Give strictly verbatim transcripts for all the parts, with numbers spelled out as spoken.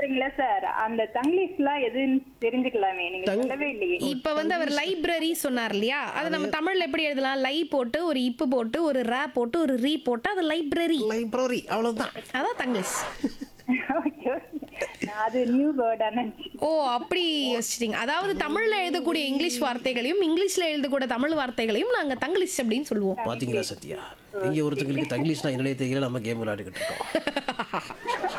சொல்றீங்களா சார் அந்த தங்கிலீஷ்லாம் எதுன்னு தெரிஞ்சுக்கலாமே நீங்க சொல்லவே இல்லையே. இப்ப வந்து அவர் லைப்ரரி சொன்னார் இல்லையா, அது நம்ம தமிழ்ல எப்படி எழுதலாம்? லை போட்டு ஒரு இப்பு போட்டு ஒரு ரா போட்டு ஒரு ரீ போட்டு அது லைப்ரரி. லைப்ரரி அவ்வளவுதான். அதான் தங்கிலீஷ். Okay, okay. நான் அது நியூ வேர்டா நினைச்சேன். ஓ அப்படி யோசிச்சிட்டீங்க. அதாவது தமிழ்ல எழுதக்கூடிய இங்கிலீஷ் வார்த்தைகளையும் இங்கிலீஷ்ல எழுதக்கூடிய தமிழ் வார்த்தைகளையும் நாங்க தங்கிலீஷ் அப்படின்னு சொல்லுவோம். பாத்தீங்களா சத்யா, இங்க ஒருத்தங்களுக்கு தங்கிலீஷ்னா என்னன்னே தெரியல, நம்ம கேம் விளையாடிக்கிட்டு இருக்கோம்.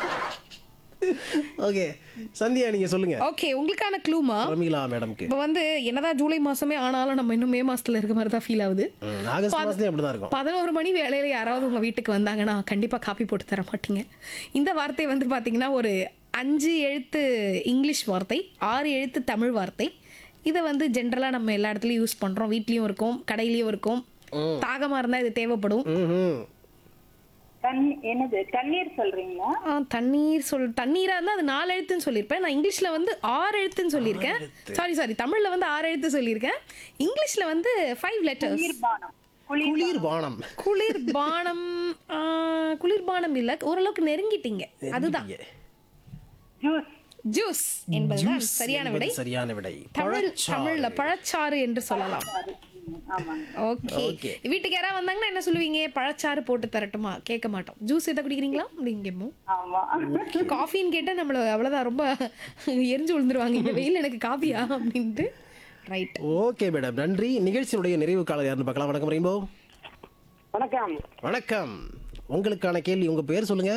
ஓகே சந்தியா நீங்க சொல்லுங்க. ஓகே, உங்களுக்கான க்ளூமா ரமீலா மேடம்க்கு இப்போ வந்து என்னதான் ஜூலை மாசமே ஆனாலும் நம்ம இன்னும் மே மாசத்துல இருக்க மாதிரி தான் ஃபீல் ஆகுது. ம், ஆகஸ்ட் மாசத்துலயும் அப்படிதான் இருக்கும். பதினோரு மணி வேலையில யாராவது உங்க வீட்டுக்கு வந்தாங்கன்னா கண்டிப்பா காப்பி போட்டு தர மாட்டீங்க. இந்த வார்த்தை வந்து பாத்தீங்கன்னா ஒரு அஞ்சு எழுத்து இங்கிலீஷ் வார்த்தை, ஆறு எழுத்து தமிழ் வார்த்தை. இதை வந்து ஜென்ரலா நம்ம எல்லா இடத்துலயும் யூஸ் பண்றோம். வீட்லயும் இருக்கும், கடையிலயும் இருக்கும். தாகமா இருந்தா இது தேவைப்படும். ம்ஹும். தண்ணி என்னது தண்ணீர் சொல்றீங்களா? ஆ, தண்ணீர் சொல் தண்ணீரா இருந்தா அது நாலு எழுத்துன்னு சொல்லியிருப்பேன். நான் இங்கிலீஷ்ல வந்து ஆறு எழுத்துன்னு சொல்லியிருக்கேன். சாரி சாரி தமிழ்ல வந்து ஆறு எழுத்து சொல்லியிருக்கேன். இங்கிலீஷ்ல வந்து ஃபைவ் லெட்டர்ஸ். குளிர்பானம். குளிர் பானம். குளிர்பானம். ஆ, குளிர்பானம் இல்ல, ஓரளவுக்கு நெருங்கிட்டீங்க. அதுதான் ஜூஸ். ஜூஸ் என்பதுதான் ஜூஸ் சரியான என்பது விடை. சரியான விடை. தமிழ் பழச்சாறு. தமிழ்ல பழச்சாறு என்று சொல்லலாம். ஆமாங்க. Okay, Okay. வீட்டுக்கு யாராவது வந்தாங்கன்னா என்ன சொல்லுவீங்க? பழச்சாறு போட்டு தரட்டுமா? கேட்க மாட்டோம். ஜூஸ் எதை குடிக்கிறீங்களா அப்படிங்கமோ. ஆமா. காஃபின்னு கேட்டா நம்மள அவ்வளவுதான், ரொம்ப எரிஞ்சு விழுந்துருவாங்க. இந்த வெயில் எனக்கு காஃபியா அப்படின்ட்டு. ரைட். ஓகே மேடம், நன்றி. நிகழ்ச்சியுடைய நிறைவு காலம் யாருன்னு பார்க்கலாம். வணக்கம் ரெயின்போ. வணக்கம் வணக்கம். உங்களுக்கான கேள்வி, உங்க பேர் சொல்லுங்க.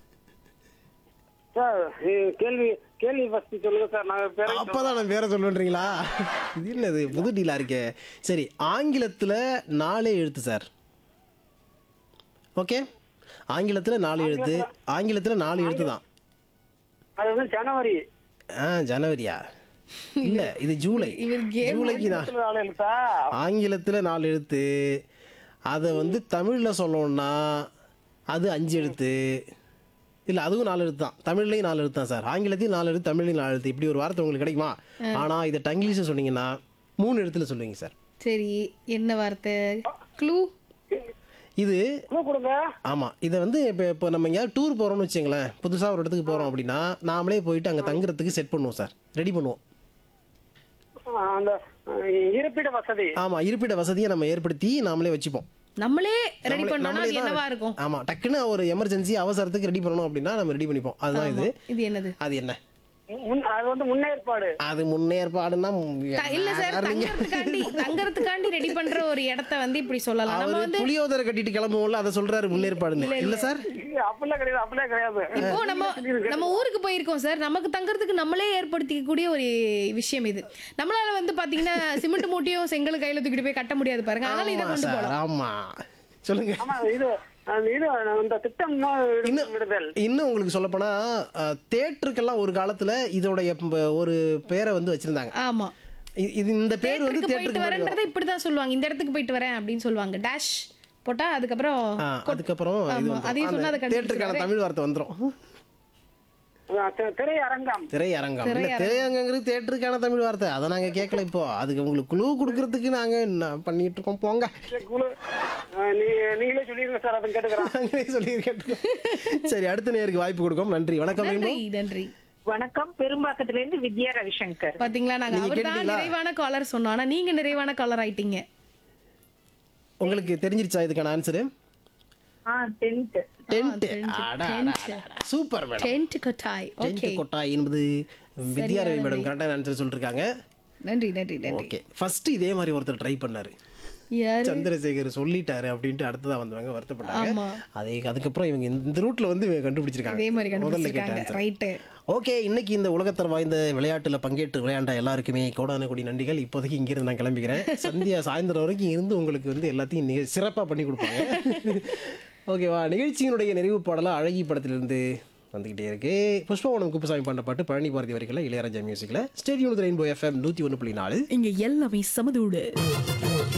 சார். இது கேள்வி கேள்வி ஃபர்ஸ்ட் சொல்லுங்க சார். நான் பேரை அப்பதான் நான் பேரை சொல்லுன்றீங்களா? இது என்னது புது டீலா இருக்கே. சரி, ஆங்கிலத்துல நாலே எழுத்து சார். ஓகே, ஆங்கிலத்துல நாலு எழுத்து. ஆங்கிலத்துல நாலு எழுத்து தான். அது வந்து ஜனவரி. ஆ, ஜனவரியா? இல்ல, இது ஜூலை. இவர் game ஜூலைக்கு தான். நாலு எழுத்தா? ஆங்கிலத்துல நாலு எழுத்து. அதை வந்து தமிழ்ல சொல்லணும்னா அது அஞ்சு எழுத்து. இல்ல, அதுவும் நாலு எழுத்து தான். தமிழ்லையும் நாலு எழுத்து தான் சார். ஆங்கிலத்தையும் நாலு எழுத்து, தமிழ்லையும் நாலு எழுத்து. இப்படி ஒரு வார்த்தை உங்களுக்கு கிடைக்குமா? ஆனா இதை டங்கிலீஷ் சொன்னீங்கன்னா மூணு எழுத்துல சொல்லுவீங்க சார். சரி, என்ன வார்த்தை? க்ளூ. இது இன்னும் கொடுங்க. ஆமா, இதை வந்து இப்போ இப்போ நம்ம எங்கேயாவது டூர் போறோம்னு வச்சுங்களேன், புதுசா ஒரு இடத்துக்கு போறோம் அப்படின்னா நாமளே போயிட்டு அங்க தங்குறதுக்கு செட் பண்ணுவோம் சார், ரெடி பண்ணுவோம். அந்த அஹ், இருப்பிட வசதி. ஆமா, இருப்பிட வசதியை நம்ம ஏற்படுத்தி நாமளே வச்சுப்போம். நம்மளே ரெடி நம்மளே- பண்ணோம்னா நம்மளே அது தான் என்னவா இருக்கும்? ஆமா, டக்குன்னு ஒரு எமர்ஜென்சி அவசரத்துக்கு ரெடி பண்ணணும் அப்படின்னா நம்ம ரெடி பண்ணிப்போம். அதுதான் இது. இது என்னது? அது என்ன? முன்- அது வந்து முன்னேற்பாடு. அது முன்னேற்பாடுன்னா த- இல்ல சார், தங்கறதுக்காண்டி தங்கறதுக்காண்டி ரெடி பண்ற ஒரு இடத்த வந்து இப்படி சொல்லலாம். நம்ம அவரு வந்து புளியோதரை கட்டிட்டு கிளம்புவோம்ல, அதை சொல்றாரு முன்னேற்பாடுன்னு. இல்ல சார், அப்படிலாம் கிடையாது, அப்படிலாம் கிடையாது. இப்போ நம்ம நம்ம ஊருக்கு போயிருக்கோம் சார், நமக்கு தங்கறதுக்கு நம்மளே ஏற்படுத்திக்கக்கூடிய ஒரு விஷயம் இது. நம்மளால வந்து பாத்தீங்கன்னா சிமெண்ட் மூட்டையும் செங்கல் கையில தூக்கிட்டு போய் கட்ட முடியாது பாருங்க. அதனால இதை ஆமா கொண்டு சார், போலாம். ஆமா. சொல்லுங்க. ஆமா, இது அந்த இது இந்த திட்டம் இன்னும் விடுதல். இன்னும் உங்களுக்கு சொல்லப்போனா தேட்டருக்கெல்லாம் ஒரு காலத்துல இதோடைய ப- ஒரு பேரை வந்து வச்சிருந்தாங்க. ஆமா, இ- இது இந்த பேர் வந்து தேட்டருக்கு போயிட்டு தேட்டருக்கு வரேன்றதை இப்படிதான் சொல்லுவாங்க. இந்த இடத்துக்கு போயிட்டு வரேன் அப்படின்னு சொல்லுவாங்க. டேஷ் போட்டா அதுக்கப்புறம் ஆ, அதுக்கப்புறம் இது ஆமா, வந்துரும். அதையும் அந்த சொன்னா அதை தேட்டருக்கான கண்டுபிடிச்சிருவாரு. தமிழ் வார்த்தை வந்துரும். அஹ், தி- திரையரங்கம். திரையரங்கம். இல்ல, திரையரங்கிறது தேட்டருக்கான தமிழ் வார்த்தை. அதை நாங்க கேட்கல. இப்போ அதுக்கு உங்களுக்கு குழு கொடுக்கறதுக்கு நாங்க என்ன பண்ணிட்டு இருக்கோம் போங்க. குழு. அஹ், நீ- நீங்களே சொல்லிருங்க சார், அதை கேட்டுக்கிறேன். நாங்களே சொல்லி கேட்டுக்கோம். சரி, அடுத்த நேருக்கு வாய்ப்பு கொடுக்கும். நன்றி, வணக்கம். நன்றி நன்றி. வணக்கம், பெரும்பாக்கத்துல இருந்து வித்யா ரவிசங்கர். பாத்தீங்களா, நாங்க நீங்க அவர்தான் கேட்டீங்களா? நிறைவான காலர் சொன்னோம். ஆனா நீங்க நிறைவான காலர் ஆயிட்டீங்க. உங்களுக்கு தெரிஞ்சிருச்சா இதுக்கான ஆன்சரு? ஆ, டென்த். டென்ட். தெரிஞ்சு- சூப்பர் மேடம். டென்ட் கொட்டாய். டென்ட் ஓகே, கொட்டாய் என்பது வித்யாரவி மேடம் கரெக்டான ஆன்சர் சொல்லிருக்காங்க. நன்றி நன்றி நன்றி. ஓகே, ஃபர்ஸ்ட் இதே மாதிரி ஒருத்தர் ட்ரை பண்ணாரு. யாரு? சந்திரசேகர் சொல்லிட்டாரு அப்படின்ட்டு அடுத்ததா வந்தவங்க வருத்தப்பட்டாங்க. ஆமா. அதே அதுக்கப்புறம் இவங்க இந்த ரூட்ல வந்து இவங்க கண்டுபிடிச்சிருக்காங்க. அதே மாதிரி முதல்ல கேட்ட கண்டுபிடிச்சிருக்காங்க. answer. ரைட்டு. ஓகே, இன்னைக்கு இந்த உலகத்தர வாய்ந்த விளையாட்டுல பங்கேற்று விளையாண்ட எல்லாருக்குமே கோடான கோடி நன்றிகள். இப்போதைக்கு இங்கிருந்து நான் கிளம்பிக்கிறேன். சந்தியா சாயந்தரம் வரைக்கும் இருந்து உங்களுக்கு வந்து எல்லாத்தையும் நிக- சிறப்பா பண்ணி கொடுப்பாங்க. ஓகேவா? நிகழ்ச்சியினுடைய நிறைவு பாடலாம் அழகி படத்திலிருந்து வந்துகிட்டே இருக்கு. புஷ்பவனம் குப்புசாமி பாண்ட பாட்டு பழனி பாரதி வரிகளில் இளையராஜா மியூசிக்ல. ஸ்டேடியம் ரெயின்போ எஃப்எம் நூத்தி ஒன்று புள்ளி நாலு. இங்க எல்லாமே சமதூடு.